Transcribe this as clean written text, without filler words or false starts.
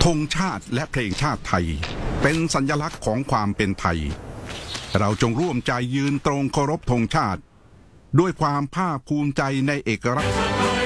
งชาติและเพลงชาติไทยเป็นสัญลักษณ์ของความเป็นไทยเราจงร่วมใจยืนตรงเคารพธงชาติด้วยความภาคภูมิใจในเอกลักษณ์